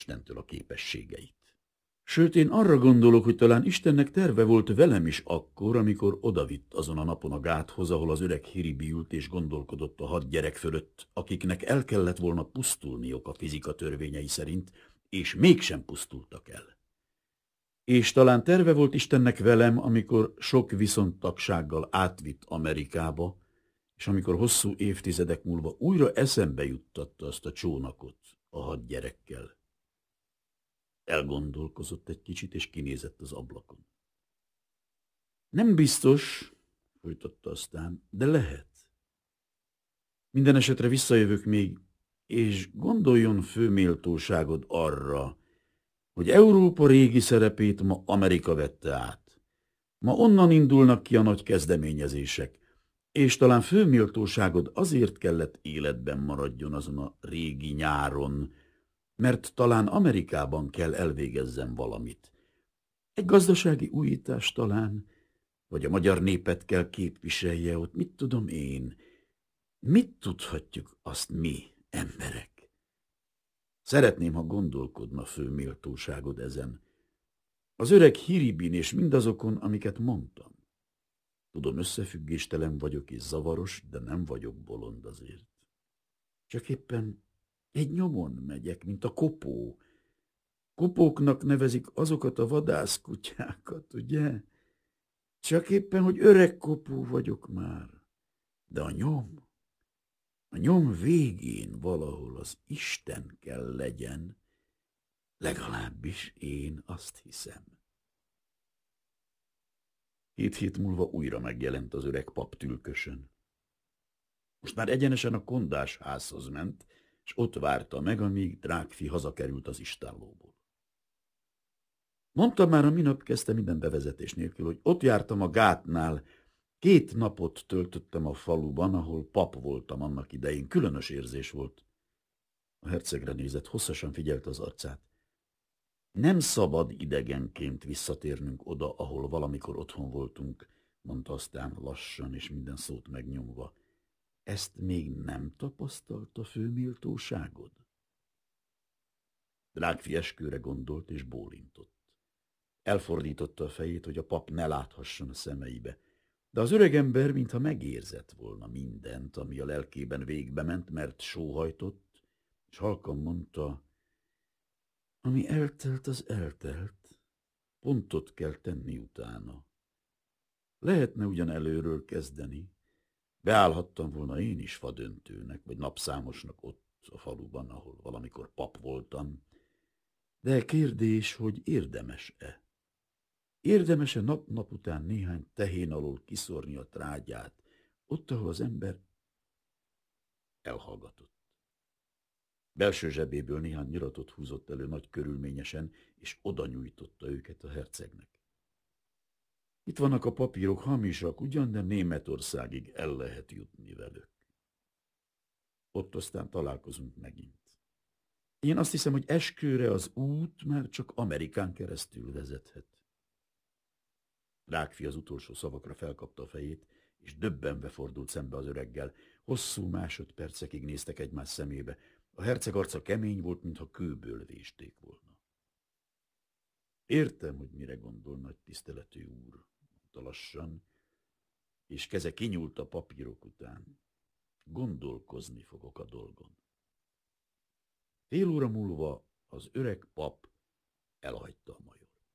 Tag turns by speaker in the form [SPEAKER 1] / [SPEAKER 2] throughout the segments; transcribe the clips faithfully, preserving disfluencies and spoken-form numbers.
[SPEAKER 1] Istentől a képességeit. Sőt, én arra gondolok, hogy talán Istennek terve volt velem is akkor, amikor odavitt azon a napon a gáthoz, ahol az öreg Hiribi ült és gondolkodott a hat gyerek fölött, akiknek el kellett volna pusztulniuk a fizika törvényei szerint, és mégsem pusztultak el. És talán terve volt Istennek velem, amikor sok viszontagsággal átvitt Amerikába, és amikor hosszú évtizedek múlva újra eszembe juttatta azt a csónakot a hat gyerekkel. Elgondolkozott egy kicsit, és kinézett az ablakon. Nem biztos, folytatta aztán, de lehet. Minden esetre visszajövök még, és gondoljon főméltóságod arra, hogy Európa régi szerepét ma Amerika vette át. Ma onnan indulnak ki a nagy kezdeményezések, és talán főméltóságod azért kellett életben maradjon azon a régi nyáron, mert talán Amerikában kell elvégezzen valamit. Egy gazdasági újítás talán, vagy a magyar népet kell képviselje ott, mit tudom én. Mit tudhatjuk azt mi, emberek? Szeretném, ha gondolkodna főméltóságod ezen. Az öreg Hiribin és mindazokon, amiket mondtam. Tudom, összefüggéstelen vagyok és zavaros, de nem vagyok bolond azért. Csak éppen egy nyomon megyek, mint a kopó. Kopóknak nevezik azokat a vadászkutyákat, ugye? Csak éppen, hogy öreg kopó vagyok már. De a nyom, a nyom végén valahol az Isten kell legyen. Legalábbis én azt hiszem. Hét hét múlva újra megjelent az öreg pap tülkösön. Most már egyenesen a kondás házhoz ment, és ott várta meg, amíg Drágfi hazakerült az istállóból. Mondtam már a minap, kezdte minden bevezetés nélkül, hogy ott jártam a gátnál, két napot töltöttem a faluban, ahol pap voltam annak idején, különös érzés volt. A hercegre nézett, hosszasan figyelte az arcát. Nem szabad idegenként visszatérnünk oda, ahol valamikor otthon voltunk, mondta aztán lassan és minden szót megnyomva. Ezt még nem tapasztalta főméltóságod? Drágfi eskőre gondolt és bólintott. Elfordította a fejét, hogy a pap ne láthasson a szemeibe, de az öregember mintha megérzett volna mindent, ami a lelkében végbe ment, mert sóhajtott, és halkan mondta, ami eltelt, az eltelt, pontot kell tenni utána. Lehetne ugyan előről kezdeni, beállhattam volna én is fadöntőnek, vagy napszámosnak ott a faluban, ahol valamikor pap voltam, de kérdés, hogy érdemes-e? Érdemes-e nap-nap után néhány tehén alól kiszórni a trágyát, ott, ahol az ember elhallgatott. Belső zsebéből néhány nyiratot húzott elő nagy körülményesen, és oda nyújtotta őket a hercegnek. Itt vannak a papírok, hamisak ugyan, de Németországig el lehet jutni velük. Ott aztán találkozunk megint. Én azt hiszem, hogy Eskőre az út már csak Amerikán keresztül vezethet. Drágfi az utolsó szavakra felkapta a fejét, és döbbenve fordult szembe az öreggel. Hosszú másodpercekig néztek egymás szemébe. A herceg arca kemény volt, mintha kőből vésték volna. Értem, hogy mire gondol, nagy tiszteletű úr, mondta lassan, és keze kinyúlt a papírok után. Gondolkozni fogok a dolgon. Fél óra múlva az öreg pap elhagyta a majort.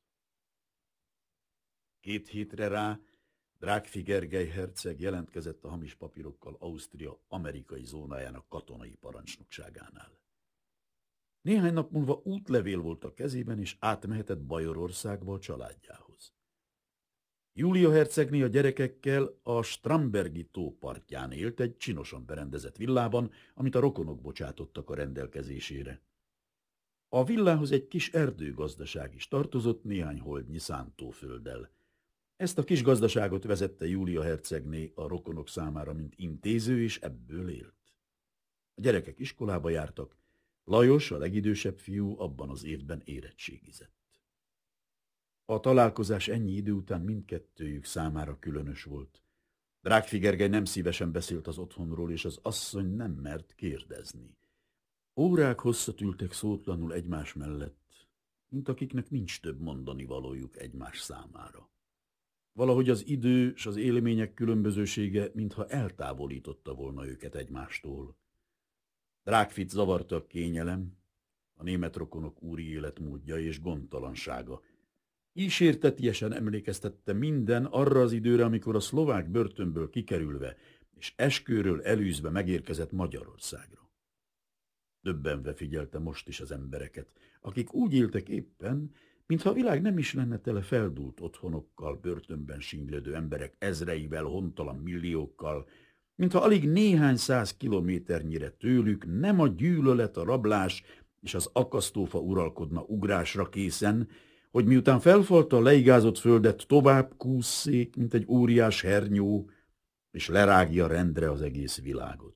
[SPEAKER 1] Két hétre rá Drágfi Gergely herceg jelentkezett a hamis papírokkal Ausztria amerikai zónájának katonai parancsnokságánál. Néhány nap múlva útlevél volt a kezében, és átmehetett Bajorországba a családjához. Júlia hercegné a gyerekekkel a Strambergi tó partján élt egy csinosan berendezett villában, amit a rokonok bocsátottak a rendelkezésére. A villához egy kis erdőgazdaság is tartozott néhány holdnyi szántófölddel. Ezt a kis gazdaságot vezette Júlia hercegné a rokonok számára, mint intéző, és ebből élt. A gyerekek iskolába jártak, Lajos, a legidősebb fiú, abban az évben érettségizett. A találkozás ennyi idő után mindkettőjük számára különös volt. Drágfi Gergely nem szívesen beszélt az otthonról, és az asszony nem mert kérdezni. Órák hosszat ültek szótlanul egymás mellett, mint akiknek nincs több mondani valójuk egymás számára. Valahogy az idő s az élmények különbözősége, mintha eltávolította volna őket egymástól. Drágfit zavarta a kényelem, a német rokonok úri életmódja és gondtalansága. Kísértetiesen emlékeztette minden arra az időre, amikor a szlovák börtönből kikerülve és eskőről elűzve megérkezett Magyarországra. Döbbenve figyelte most is az embereket, akik úgy éltek éppen, mintha a világ nem is lenne tele feldúlt otthonokkal, börtönben sínylődő emberek ezreivel, hontalan milliókkal, mintha alig néhány száz kilométernyire tőlük nem a gyűlölet, a rablás és az akasztófa uralkodna ugrásra készen, hogy miután felfalta a leigázott földet, tovább kússzék, mint egy óriás hernyó, és lerágja rendre az egész világot.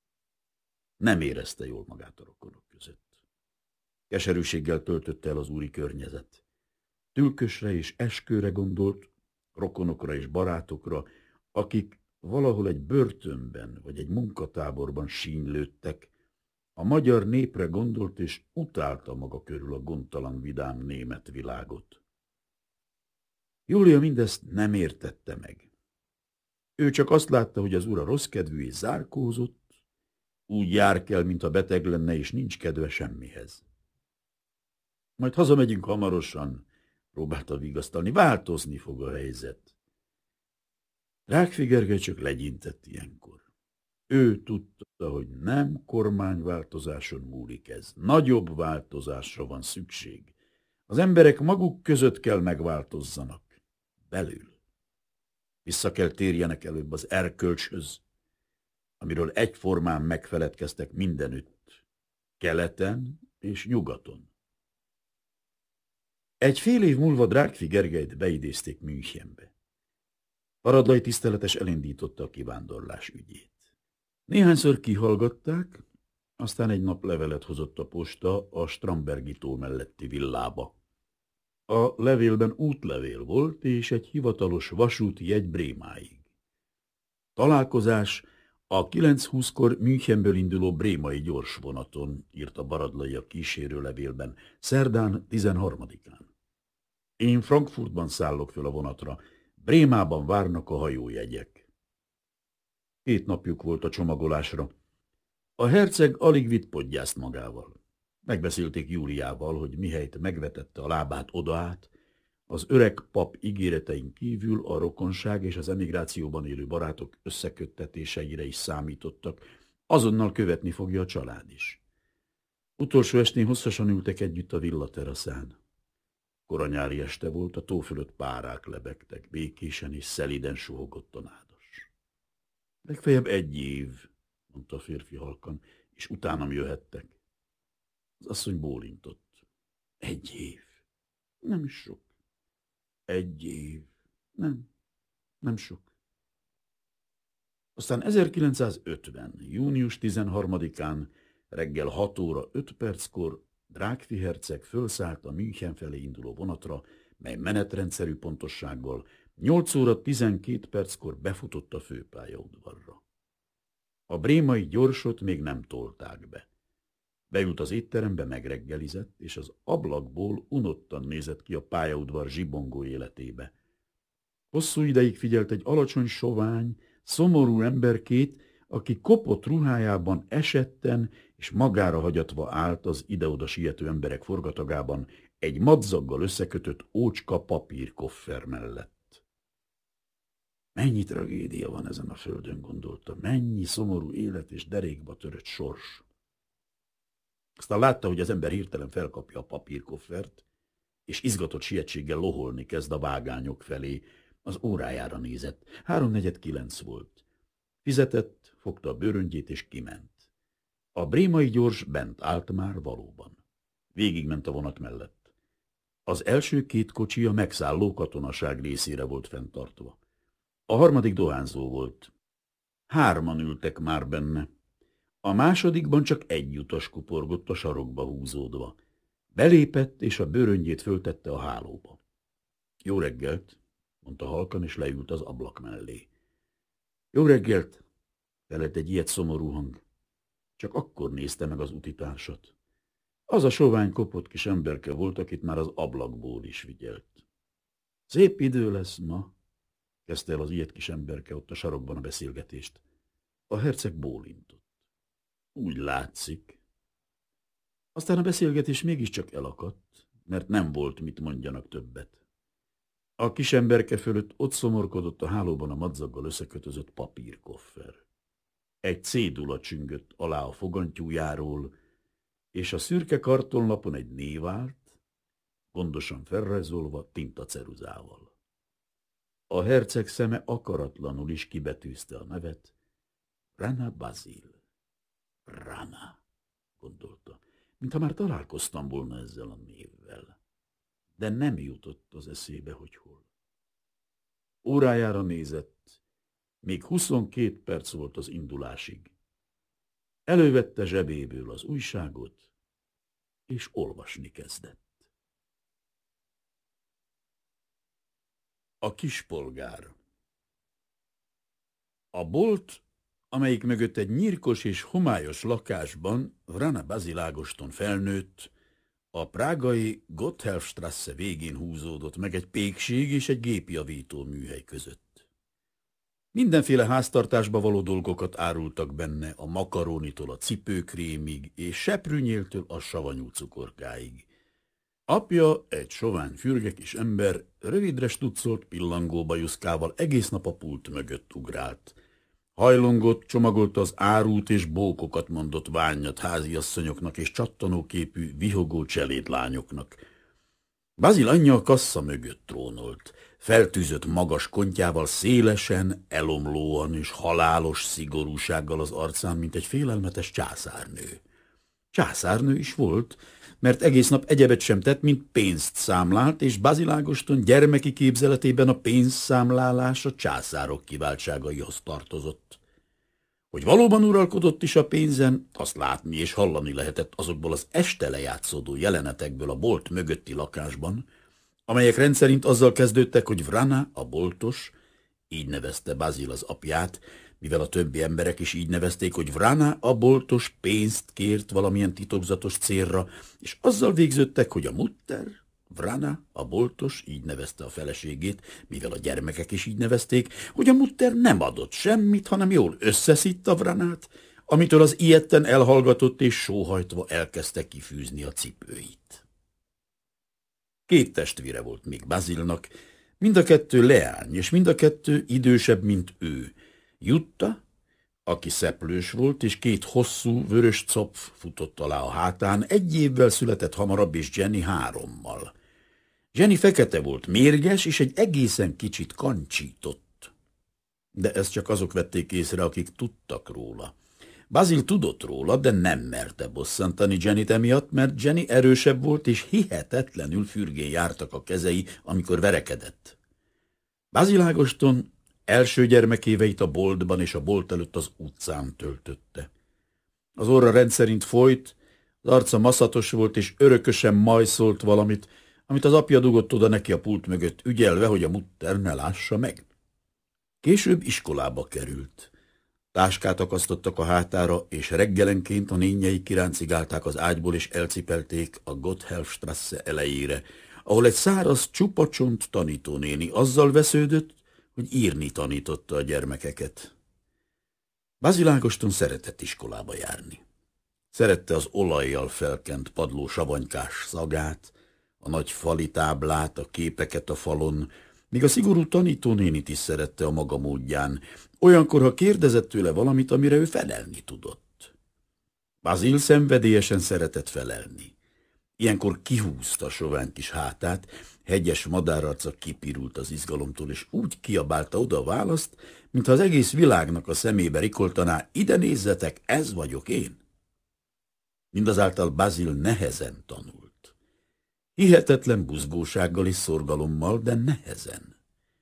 [SPEAKER 1] Nem érezte jól magát a rokonok között. Keserűséggel töltötte el az úri környezet. Tülkösre és eskőre gondolt, rokonokra és barátokra, akik valahol egy börtönben vagy egy munkatáborban sínylődtek, a magyar népre gondolt és utálta maga körül a gondtalan vidám német világot. Júlia mindezt nem értette meg. Ő csak azt látta, hogy az ura rosszkedvű és zárkózott, úgy jár kell, mintha beteg lenne, és nincs kedve semmihez. Majd hazamegyünk hamarosan, próbálta vigasztalni, változni fog a helyzet. Rákfi Gergely csak legyintett ilyenkor. Ő tudta, hogy nem kormányváltozáson múlik ez. Nagyobb változásra van szükség. Az emberek maguk között kell megváltozzanak. Belül. Vissza kell térjenek előbb az erkölcshöz, amiről egyformán megfeledkeztek mindenütt, keleten és nyugaton. Egy fél év múlva Drágfi Gergelyt beidézték Münchenbe. Paradlai tiszteletes elindította a kivándorlás ügyét. Néhányszor kihallgatták, aztán egy nap levelet hozott a posta a Strambergi tó melletti villába. A levélben útlevél volt, és egy hivatalos vasúti jegy Brémáig. Találkozás a kilenc húszkor Münchenből induló brémai gyorsvonaton, írta Baradlai a kísérő levélben, szerdán tizenharmadikán. Én Frankfurtban szállok föl a vonatra, Brémában várnak a hajójegyek. Két napjuk volt a csomagolásra. A herceg alig vitt podgyászt magával. Megbeszélték Júliával, hogy mihelyt megvetette a lábát odaát, az öreg pap ígéretein kívül a rokonság és az emigrációban élő barátok összeköttetéseire is számítottak, azonnal követni fogja a család is. Utolsó estén hosszasan ültek együtt a villateraszán. Koranyári este volt, a tó fölött párák lebegtek, békésen és szeliden suhogott a nádas. Legfeljebb egy év, mondta a férfi halkan, és utánam jöhettek. Az asszony bólintott. Egy év. Nem is sok. Egy év. Nem. Nem sok. Aztán ezerkilencszázötven. június tizenharmadikán reggel hat óra öt perckor Drágfi herceg fölszállt a München felé induló vonatra, mely menetrendszerű pontossággal nyolc óra tizenkét perckor befutott a főpályaudvarra. A brémai gyorsot még nem tolták be. Beült az étterembe, megreggelizett, és az ablakból unottan nézett ki a pályaudvar zsibongó életébe. Hosszú ideig figyelt egy alacsony, sovány, szomorú emberkét, aki kopott ruhájában esetten és magára hagyatva állt az ide-oda siető emberek forgatagában egy madzaggal összekötött ócska papírkoffer mellett. Mennyi tragédia van ezen a földön, gondolta, mennyi szomorú élet és derékba törött sors. Aztán látta, hogy az ember hirtelen felkapja a papírkoffert, és izgatott sietséggel loholni kezd a vágányok felé. Az órájára nézett. Háromnegyed kilenc volt. Fizetett, fogta a bőröngyét, és kiment. A brémai gyors bent állt már valóban. Végigment a vonat mellett. Az első két kocsi a megszálló katonaság részére volt fenntartva. A harmadik dohányzó volt. Hárman ültek már benne. A másodikban csak egy utas kuporgott a sarokba húzódva. Belépett, és a bőröngyét föltette a hálóba. Jó reggelt, mondta halkan, és leült az ablak mellé. Jó reggelt, felelt egy ilyet szomorú hang. Csak akkor nézte meg az utitársat. Az a sovány kopott kis emberke volt, akit már az ablakból is vigyelt. Szép idő lesz ma, kezdte el az ilyet kis emberke ott a sarokban a beszélgetést. A herceg bólintott. Úgy látszik. Aztán a beszélgetés mégiscsak elakadt, mert nem volt, mit mondjanak többet. A kis emberke fölött ott szomorkodott a hálóban a madzaggal összekötözött papírkoffer. Egy cédula csüngött alá a fogantyújáról, és a szürke kartonlapon egy név állt, gondosan felrajzolva tintaceruzával. A herceg szeme akaratlanul is kibetűzte a nevet. Rana Basil. Rana, gondolta, mintha már találkoztam volna ezzel a névvel. De nem jutott az eszébe, hogy hol. Órájára nézett, még huszonkét perc volt az indulásig. Elővette zsebéből az újságot, és olvasni kezdett. A kispolgár. A bolt, amelyik mögött egy nyírkos és homályos lakásban Vrana Basil Ágoston felnőtt, a prágai Gotthelfstrasse végén húzódott meg egy pékség és egy gépjavító műhely között. Mindenféle háztartásba való dolgokat árultak benne, a makaronitól a cipőkrémig, és seprűnyéltől a savanyú cukorkáig. Apja, egy sovány fürge kis ember, rövidre stuccolt pillangóbajuszkával egész nap a pult mögött ugrált. Hajlongott, csomagolta az árút és bókokat mondott ványat háziasszonyoknak és csattanóképű, vihogó cselédlányoknak. Basil anyja a kassa mögött trónolt, feltűzött magas kontyával szélesen, elomlóan és halálos szigorúsággal az arcán, mint egy félelmetes császárnő. Császárnő is volt, mert egész nap egyebet sem tett, mint pénzt számlált, és Basil Ágoston gyermeki képzeletében a pénzszámlálás a császárok kiváltságaihoz tartozott. Hogy valóban uralkodott is a pénzen, azt látni és hallani lehetett azokból az este lejátszódó jelenetekből a bolt mögötti lakásban, amelyek rendszerint azzal kezdődtek, hogy Vrana, a boltos, így nevezte Basil az apját, mivel a többi emberek is így nevezték, hogy Vrana, a boltos pénzt kért valamilyen titokzatos célra, és azzal végződtek, hogy a mutter, Vrana, a boltos, így nevezte a feleségét, mivel a gyermekek is így nevezték, hogy a mutter nem adott semmit, hanem jól összeszitta Vranát, amitől az ijedten elhallgatott és sóhajtva elkezdte kifűzni a cipőit. Két testvére volt még Basilnak, mind a kettő leány, és mind a kettő idősebb, mint ő. Jutta, aki szeplős volt, és két hosszú, vörös copf futott alá a hátán, egy évvel született hamarabb, és Jenny hárommal. Jenny fekete volt, mérges, és egy egészen kicsit kancsított. De ezt csak azok vették észre, akik tudtak róla. Basil tudott róla, de nem merte bosszantani Jennyt emiatt, mert Jenny erősebb volt, és hihetetlenül fürgén jártak a kezei, amikor verekedett. Basil Ágoston első gyermekéveit a boltban és a bolt előtt az utcán töltötte. Az orra rendszerint folyt, az arca maszatos volt, és örökösen majszolt valamit, amit az apja dugott oda neki a pult mögött, ügyelve, hogy a mutter ne lássa meg. Később iskolába került. Táskát akasztottak a hátára, és reggelenként a nénjei kiráncigálták az ágyból, és elcipelték a Gotthelfstrasse elejére, ahol egy száraz csupacsont tanítónéni azzal vesződött, hogy írni tanította a gyermekeket. Basil Ágoston szeretett iskolába járni. Szerette az olajjal felkent padló savanykás szagát, a nagy fali táblát, a képeket a falon, míg a szigorú tanítónénit is szerette a maga módján, olyankor, ha kérdezett tőle valamit, amire ő felelni tudott. Basil szenvedélyesen szeretett felelni. Ilyenkor kihúzta sovány kis hátát, hegyes madárarca kipirult az izgalomtól, és úgy kiabálta oda a választ, mintha az egész világnak a szemébe rikoltaná, ide nézzetek, ez vagyok én. Mindazáltal Basil nehezen tanult. Hihetetlen buzgósággal és szorgalommal, de nehezen.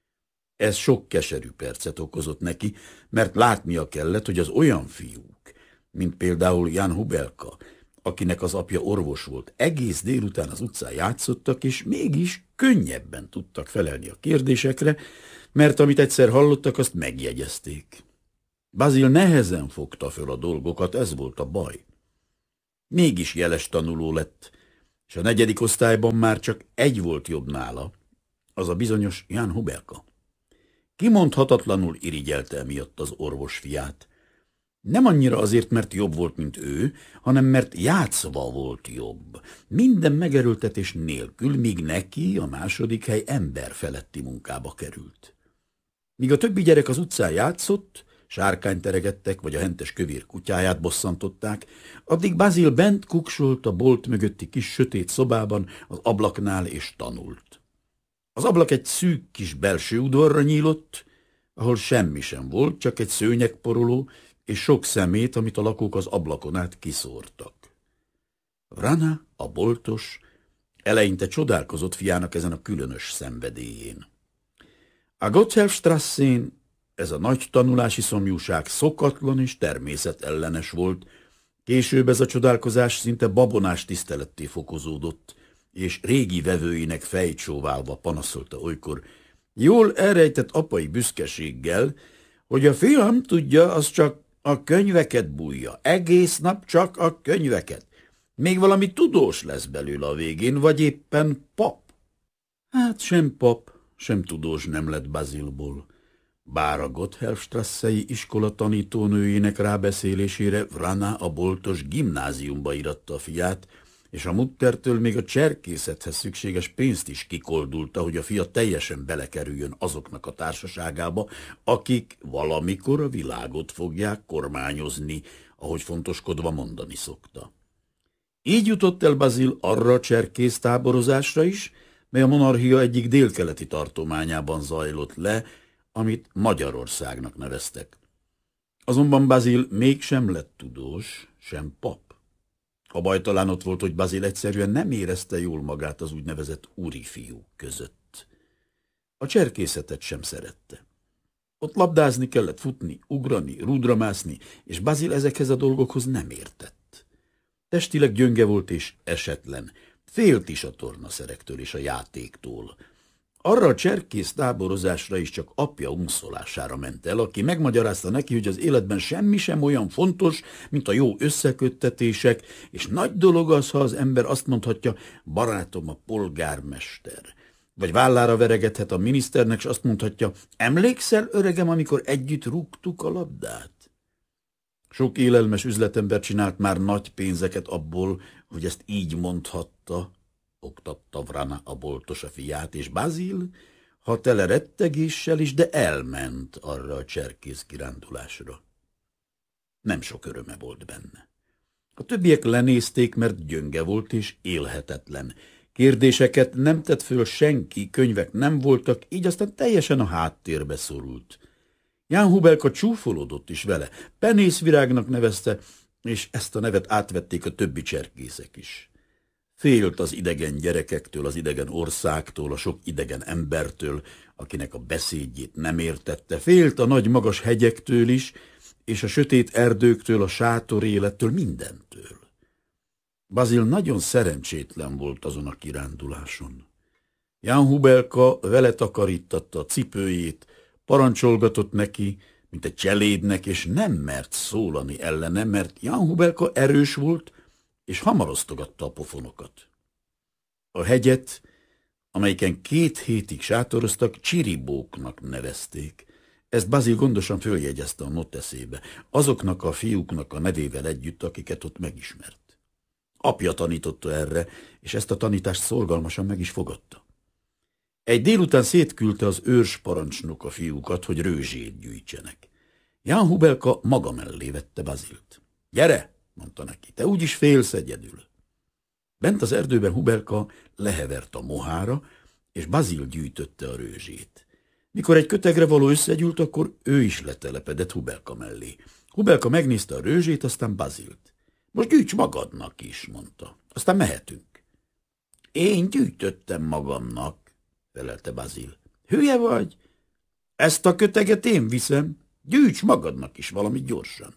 [SPEAKER 1] Ez sok keserű percet okozott neki, mert látnia kellett, hogy az olyan fiúk, mint például Jan Hubelka, akinek az apja orvos volt, egész délután az utcán játszottak, és mégis könnyebben tudtak felelni a kérdésekre, mert amit egyszer hallottak, azt megjegyezték. Basil nehezen fogta föl a dolgokat, ez volt a baj. Mégis jeles tanuló lett, és a negyedik osztályban már csak egy volt jobb nála, az a bizonyos Jan Hubelka. Kimondhatatlanul irigyelte emiatt az orvos fiát. Nem annyira azért, mert jobb volt, mint ő, hanem mert játszva volt jobb. Minden megerőltetés nélkül, míg neki a második hely emberfeletti munkába került. Míg a többi gyerek az utcán játszott, sárkányt teregettek, vagy a hentes kövér kutyáját bosszantották, addig Basil bent kuksolt a bolt mögötti kis sötét szobában az ablaknál és tanult. Az ablak egy szűk kis belső udvarra nyílott, ahol semmi sem volt, csak egy szőnyegporoló és sok szemét, amit a lakók az ablakon át kiszórtak. Vrana, a boltos, eleinte csodálkozott fiának ezen a különös szenvedélyén. A Gotthelfstrasszén ez a nagy tanulási szomjúság szokatlan és természetellenes volt, később ez a csodálkozás szinte babonás tiszteletté fokozódott, és régi vevőinek fejcsóválva panaszolta olykor, jól elrejtett apai büszkeséggel, hogy a fiam tudja, az csak a könyveket bújja, egész nap csak a könyveket. Még valami tudós lesz belőle a végén, vagy éppen pap. Hát sem pap, sem tudós nem lett Basilból. Bár a Gotthelfstrasszei iskola tanítónőjének rábeszélésére Vrana a boltos gimnáziumba íratta a fiát, és a muttertől még a cserkészethez szükséges pénzt is kikoldulta, hogy a fia teljesen belekerüljön azoknak a társaságába, akik valamikor a világot fogják kormányozni, ahogy fontoskodva mondani szokta. Így jutott el Basil arra a cserkész táborozásra is, mely a monarchia egyik délkeleti tartományában zajlott le, amit Magyarországnak neveztek. Azonban Basil mégsem lett tudós, sem pap. A baj talán ott volt, hogy Basil egyszerűen nem érezte jól magát az úgynevezett úri fiúk között. A cserkészetet sem szerette. Ott labdázni kellett, futni, ugrani, rúdra mászni, és Basil ezekhez a dolgokhoz nem értett. Testileg gyönge volt és esetlen, félt is a tornaszerektől és a játéktól. Arra a cserkész táborozásra is csak apja unszolására ment el, aki megmagyarázta neki, hogy az életben semmi sem olyan fontos, mint a jó összeköttetések, és nagy dolog az, ha az ember azt mondhatja, barátom a polgármester, vagy vállára veregethet a miniszternek, és azt mondhatja, emlékszel, öregem, amikor együtt rúgtuk a labdát? Sok élelmes üzletember csinált már nagy pénzeket abból, hogy ezt így mondhatta, oktatta Vrana a boltos a fiát, és Basil, ha tele rettegéssel is, de elment arra a cserkész kirándulásra. Nem sok öröme volt benne. A többiek lenézték, mert gyönge volt és élhetetlen. Kérdéseket nem tett föl senki, könyvek nem voltak, így aztán teljesen a háttérbe szorult. Jan Hubelka csúfolódott is vele, penészvirágnak nevezte, és ezt a nevet átvették a többi cserkészek is. Félt az idegen gyerekektől, az idegen országtól, a sok idegen embertől, akinek a beszédjét nem értette. Félt a nagy magas hegyektől is, és a sötét erdőktől, a sátor élettől, mindentől. Basil nagyon szerencsétlen volt azon a kiránduláson. Jan Hubelka vele takarítatta a cipőjét, parancsolgatott neki, mint egy cselédnek, és nem mert szólani ellene, mert Jan Hubelka erős volt, és hamar osztogatta a pofonokat. A hegyet, amelyiken két hétig sátoroztak, Csiribóknak nevezték. Ezt Basil gondosan följegyezte a noteszébe, azoknak a fiúknak a nevével együtt, akiket ott megismert. Apja tanította erre, és ezt a tanítást szorgalmasan meg is fogadta. Egy délután szétküldte az őrs parancsnok a fiúkat, hogy rőzsét gyűjtsenek. Jan Hubelka maga mellé vette Basilt. Gyere, mondta neki, te úgyis félsz egyedül. Bent az erdőben Hubelka lehevert a mohára, és Basil gyűjtötte a rőzsét. Mikor egy kötegre való összegyűlt, akkor ő is letelepedett Hubelka mellé. Hubelka megnézte a rőzsét, aztán Basilt. Most gyűjts magadnak is, mondta. Aztán mehetünk. Én gyűjtöttem magamnak, felelte Basil. Hülye vagy? Ezt a köteget én viszem. Gyűjts magadnak is valamit gyorsan.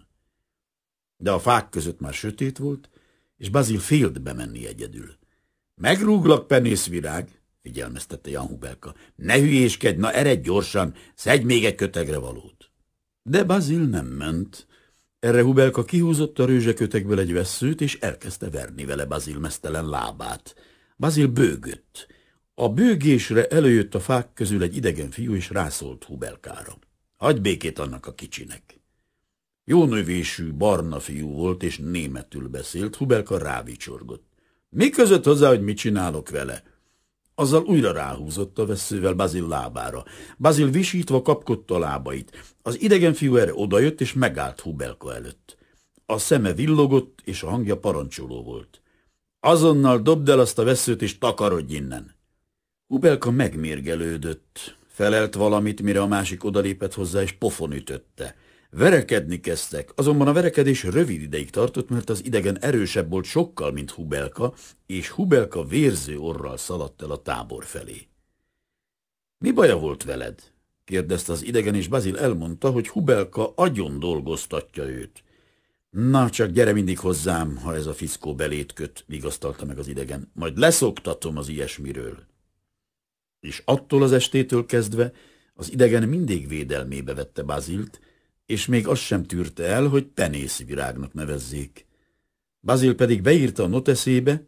[SPEAKER 1] De a fák között már sötét volt, és Basil félt bemenni egyedül. Megrúglak, penészvirág, figyelmeztette Jan Hubelka. Ne hülyéskedj, na eredj gyorsan, szedj még egy kötegre valót. De Bazil nem ment. Erre Hubelka kihúzott a rőzsekötekből egy vesszőt, és elkezdte verni vele Bazil meztelen lábát. Bazil bőgött. A bőgésre előjött a fák közül egy idegen fiú, és rászólt Hubelkára. Hagyj békét annak a kicsinek. Jó növésű, barna fiú volt, és németül beszélt. Hubelka rávicsorgott. Mi között hozzá, hogy mit csinálok vele? Azzal újra ráhúzott a vesszővel Bazil lábára. Bazil visítva kapkodta a lábait. Az idegen fiú erre odajött, és megállt Hubelka előtt. A szeme villogott, és a hangja parancsoló volt. Azonnal dobd el azt a vesszőt, és takarodj innen. Hubelka megmérgelődött. Felelt valamit, mire a másik odalépett hozzá, és pofon ütötte. Verekedni kezdtek, azonban a verekedés rövid ideig tartott, mert az idegen erősebb volt sokkal, mint Hubelka, és Hubelka vérző orral szaladt el a tábor felé. Mi baja volt veled? Kérdezte az idegen, és Bazil elmondta, hogy Hubelka agyon dolgoztatja őt. Na, csak gyere mindig hozzám, ha ez a fickó belét köt, vigasztalta meg az idegen. Majd leszoktatom az ilyesmiről. És attól az estétől kezdve az idegen mindig védelmébe vette Bazilt, és még azt sem tűrte el, hogy penészvirágnak nevezzék. Bazil pedig beírta a noteszébe,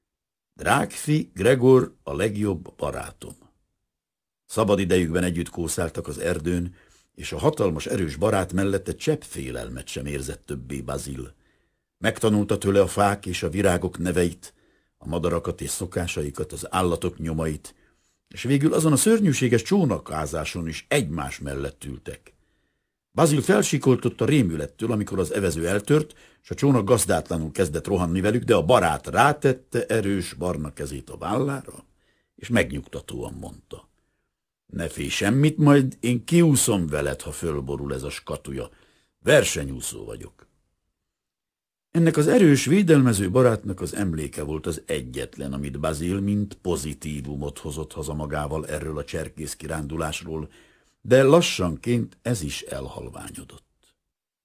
[SPEAKER 1] Drágfi Gregor a legjobb barátom. Szabad idejükben együtt kószáltak az erdőn, és a hatalmas erős barát mellett egy csepp félelmet sem érzett többé Bazil. Megtanulta tőle a fák és a virágok neveit, a madarakat és szokásaikat, az állatok nyomait, és végül azon a szörnyűséges csónakázáson is egymás mellett ültek. Bazil felsikoltott a rémülettől, amikor az evező eltört, és a csónak gazdátlanul kezdett rohanni velük, de a barát rátette erős barna kezét a vállára, és megnyugtatóan mondta. Ne félj semmit, majd én kiúszom veled, ha fölborul ez a skatuja. Versenyúszó vagyok. Ennek az erős, védelmező barátnak az emléke volt az egyetlen, amit Bazil mint pozitívumot hozott haza magával erről a cserkész kirándulásról, de lassanként ez is elhalványodott.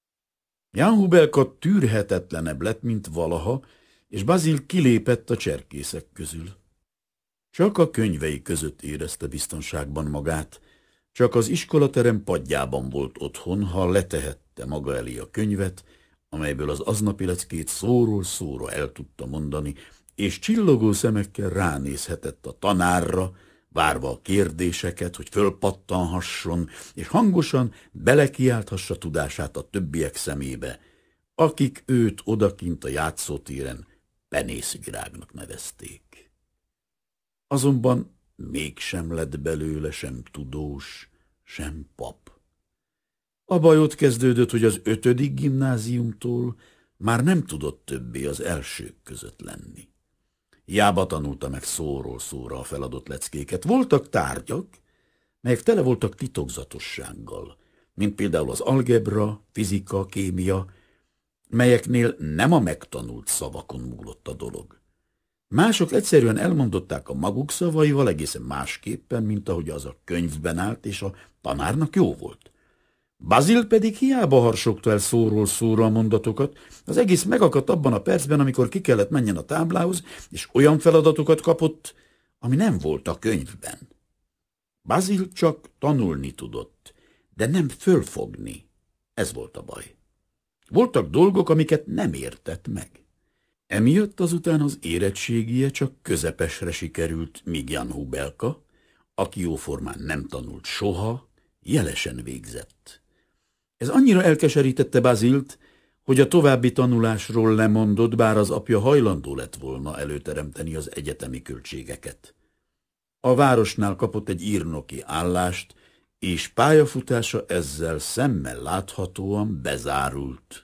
[SPEAKER 1] Jan Hubelka tűrhetetlenebb lett, mint valaha, és Bazil kilépett a cserkészek közül. Csak a könyvei között érezte biztonságban magát, csak az iskolaterem padjában volt otthon, ha letehette maga elé a könyvet, amelyből az aznapi leckét szóról szóra el tudta mondani, és csillogó szemekkel ránézhetett a tanárra, várva a kérdéseket, hogy fölpattanhasson, és hangosan belekiálthassa tudását a többiek szemébe, akik őt odakint a játszótéren penészvirágnak nevezték. Azonban mégsem lett belőle sem tudós, sem pap. A baj ott kezdődött, hogy az ötödik gimnáziumtól már nem tudott többé az elsők között lenni. Hiába tanulta meg szóról szóra a feladott leckéket. Voltak tárgyak, melyek tele voltak titokzatossággal, mint például az algebra, fizika, kémia, melyeknél nem a megtanult szavakon múlott a dolog. Mások egyszerűen elmondották a maguk szavaival egészen másképpen, mint ahogy az a könyvben állt, és a tanárnak jó volt. Bazil pedig hiába harsogta el szóról szóra a mondatokat, az egész megakadt abban a percben, amikor ki kellett menjen a táblához, és olyan feladatokat kapott, ami nem volt a könyvben. Bazil csak tanulni tudott, de nem fölfogni. Ez volt a baj. Voltak dolgok, amiket nem értett meg. Emiatt azután az érettségie csak közepesre sikerült, míg Jan Hubelka, aki jóformán nem tanult soha, jelesen végzett. Ez annyira elkeserítette Bazilt, hogy a további tanulásról lemondott, bár az apja hajlandó lett volna előteremteni az egyetemi költségeket. A városnál kapott egy írnoki állást, és pályafutása ezzel szemmel láthatóan bezárult.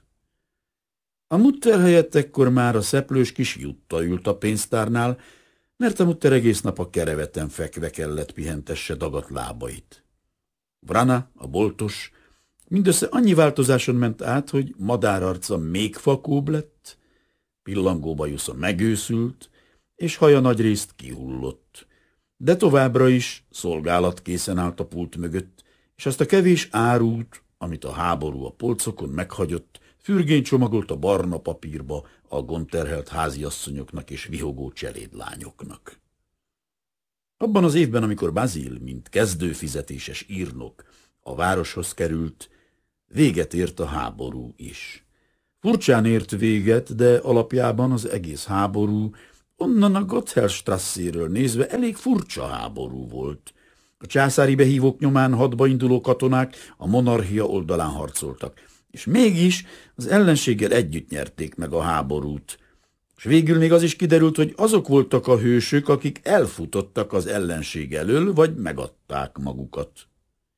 [SPEAKER 1] A mutter helyett ekkor már a szeplős kis Jutta ült a pénztárnál, mert a mutter egész nap a kereveten fekve kellett pihentesse dagadt lábait. Vrana, a boltos, mindössze annyi változáson ment át, hogy madárarca még fakóbb lett, pillangóbajusza megőszült, és haja nagyrészt kihullott. De továbbra is szolgálatkészen állt a pult mögött, és azt a kevés árút, amit a háború a polcokon meghagyott, fürgén csomagolt a barna papírba a gondterhelt háziasszonyoknak és vihogó cselédlányoknak. Abban az évben, amikor Bazil, mint kezdőfizetéses írnok, a városhoz került, Véget ért a háború is. Furcsán ért véget, de alapjában az egész háború onnan a Gotthelstrasséről nézve elég furcsa háború volt. A császári behívók nyomán hadba induló katonák a monarchia oldalán harcoltak, és mégis az ellenséggel együtt nyerték meg a háborút. És végül még az is kiderült, hogy azok voltak a hősök, akik elfutottak az ellenség elől, vagy megadták magukat.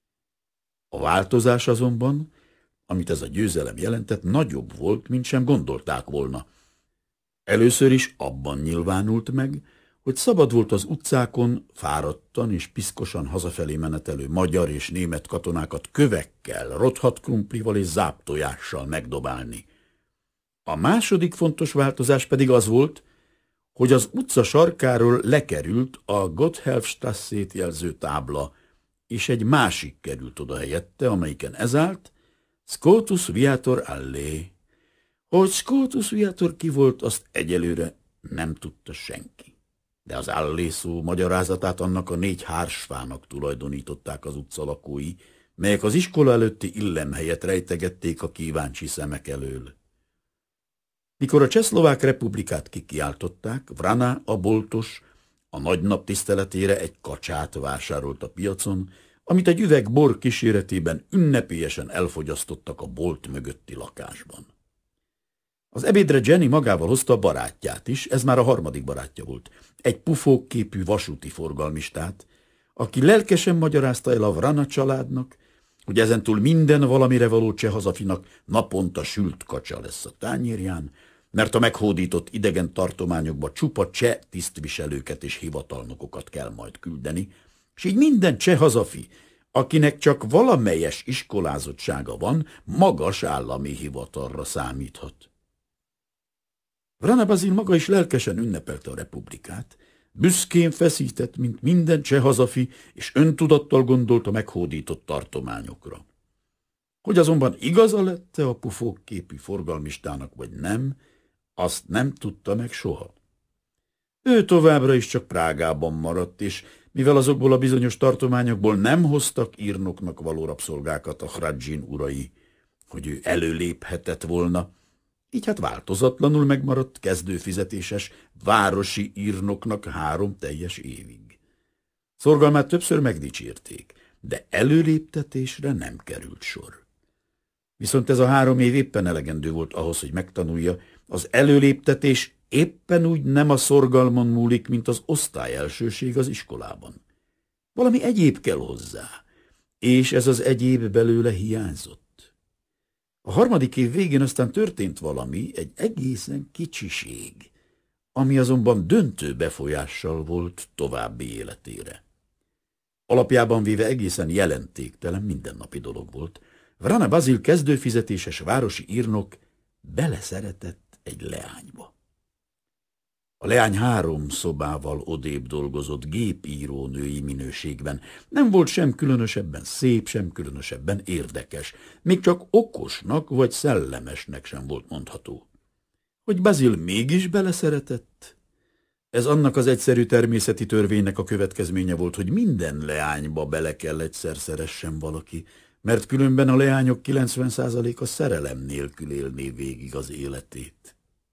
[SPEAKER 1] A változás azonban, amit ez a győzelem jelentett, nagyobb volt, mint sem gondolták volna. Először is abban nyilvánult meg, hogy szabad volt az utcákon fáradtan és piszkosan hazafelé menetelő magyar és német katonákat kövekkel, rothadt krumplival és záptojással megdobálni. A második fontos változás pedig az volt, hogy az utca sarkáról lekerült a Gotthelfstrasszét jelző tábla, és egy másik került oda helyette, amelyiken ez állt, Scotus Viator Allé. Hogy Scotus Viator ki volt, azt egyelőre nem tudta senki. De az Allé szó magyarázatát annak a négy hársfának tulajdonították az utca lakói, melyek az iskola előtti illemhelyet rejtegették a kíváncsi szemek elől. Mikor a Csehszlovák republikát kikiáltották, Vrana, a boltos, a nagynap tiszteletére egy kacsát vásárolt a piacon, amit egy üveg bor kíséretében ünnepélyesen elfogyasztottak a bolt mögötti lakásban. Az ebédre Jenny magával hozta a barátját is, ez már a harmadik barátja volt, egy pufókképű vasúti forgalmistát, aki lelkesen magyarázta el a Vrana családnak, hogy ezentúl minden valamire való cseh hazafinak naponta sült kacsa lesz a tányérján, mert a meghódított idegen tartományokba csupa cseh tisztviselőket és hivatalnokokat kell majd küldeni, és így minden cseh hazafi, akinek csak valamelyes iskolázottsága van, magas állami hivatalra számíthat. Vrana Bazil maga is lelkesen ünnepelte a republikát, büszkén feszített, mint minden cseh hazafi, és öntudattal gondolt a meghódított tartományokra. Hogy azonban igaza lett-e a pufókképű forgalmistának, vagy nem, azt nem tudta meg soha. Ő továbbra is csak Prágában maradt, és mivel azokból a bizonyos tartományokból nem hoztak írnoknak való rabszolgákat a Hradzsin urai, hogy ő előléphetett volna, így hát változatlanul megmaradt kezdőfizetéses városi írnoknak három teljes évig. Szorgalmát többször megdicsérték, de előléptetésre nem került sor. Viszont ez a három év éppen elegendő volt ahhoz, hogy megtanulja, az előléptetés éppen úgy nem a szorgalmon múlik, mint az osztályelsőség az iskolában. Valami egyéb kell hozzá, és ez az egyéb belőle hiányzott. A harmadik év végén aztán történt valami, egy egészen kicsiség, ami azonban döntő befolyással volt további életére. Alapjában véve egészen jelentéktelen mindennapi dolog volt. Vrana Bazil kezdőfizetéses városi írnok beleszeretett egy leányba. A leány három szobával odébb dolgozott gépírónői minőségben. Nem volt sem különösebben szép, sem különösebben érdekes. Még csak okosnak vagy szellemesnek sem volt mondható. Hogy Bazil mégis beleszeretett? Ez annak az egyszerű természeti törvénynek a következménye volt, hogy minden leányba bele kell egyszer szeressen valaki, mert különben a leányok kilencven százaléka szerelem nélkül élné végig az életét.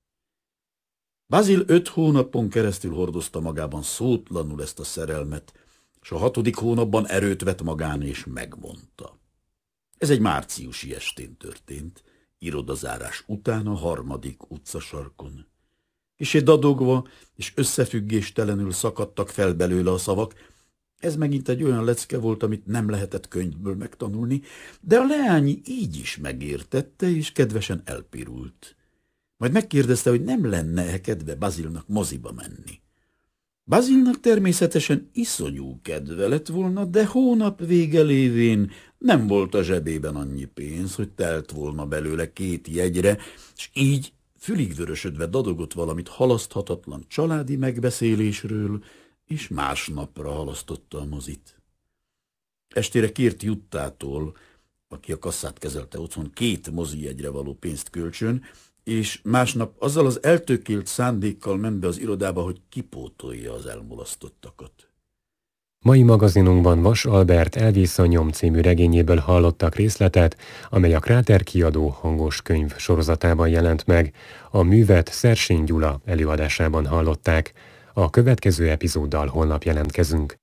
[SPEAKER 1] Bazil öt hónapon keresztül hordozta magában szótlanul ezt a szerelmet, és a hatodik hónapban erőt vett magán és megmondta. Ez egy márciusi estén történt, irodazárás után a harmadik utcasarkon. Kissé dadogva és összefüggéstelenül szakadtak fel belőle a szavak. Ez megint egy olyan lecke volt, amit nem lehetett könyvből megtanulni, de a leány így is megértette, és kedvesen elpirult. Majd megkérdezte, hogy nem lenne-e kedve Bazilnak moziba menni. Bazilnak természetesen iszonyú kedve lett volna, de hónap vége lévén nem volt a zsebében annyi pénz, hogy telt volna belőle két jegyre, és így fülig vörösödve dadogott valamit halaszthatatlan családi megbeszélésről, és másnapra halasztotta a mozit. Estére kért Juttától, aki a kasszát kezelte otthon, két mozijegyre való pénzt kölcsön, és másnap azzal az eltökélt szándékkal ment be az irodába, hogy kipótolja az elmulasztottakat.
[SPEAKER 2] Mai magazinunkban Vas Albert Elvész a nyom című regényéből hallottak részletet, amely a Kráter kiadó hangos könyv sorozatában jelent meg. A művet Szersény Gyula előadásában hallották. A következő epizóddal holnap jelentkezünk.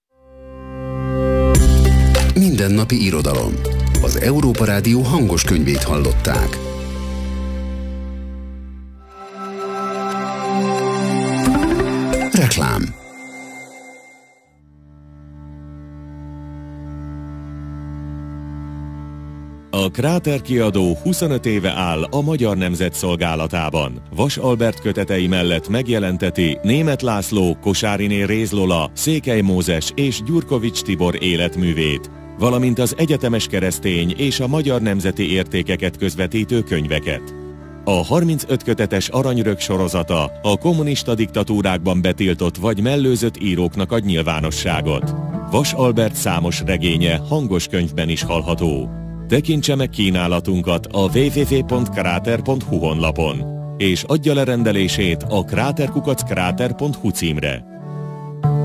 [SPEAKER 3] Mindennapi irodalom. Az Európa Rádió hangos könyvét hallották. Reklám.
[SPEAKER 4] A Kráter kiadó huszonöt éve áll a Magyar Nemzet szolgálatában. Vas Albert kötetei mellett megjelenteti Németh László, Kosáriné Réz Lola, Székely Mózes és Gyurkovics Tibor életművét, valamint az egyetemes keresztény és a magyar nemzeti értékeket közvetítő könyveket. A harmincöt kötetes Aranyrög sorozata a kommunista diktatúrákban betiltott vagy mellőzött íróknak ad nyilvánosságot. Vas Albert számos regénye hangos könyvben is hallható. Tekintse meg kínálatunkat a double-u double-u double-u pont kráter pont hu honlapon, és adja le rendelését a kráter kukac kráter pont hu címre.